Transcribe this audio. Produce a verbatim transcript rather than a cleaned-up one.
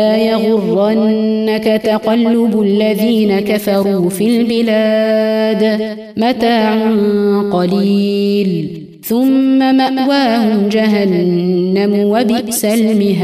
لا يغرنك تقلب الذين كفروا في البلاد متاع قليل ثم مأواهم جهنم وبئس المهاد.